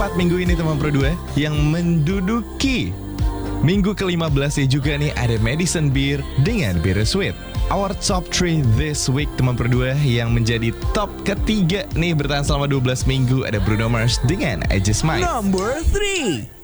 keempat minggu ini teman Pro 2, yang menduduki minggu ke-15 ya juga nih ada Madison Beer dengan Bittersweet. Our top 3 this week teman Pro 2, yang menjadi top ketiga nih bertahan selama 12 minggu ada Bruno Mars dengan I Just Might. Number 3.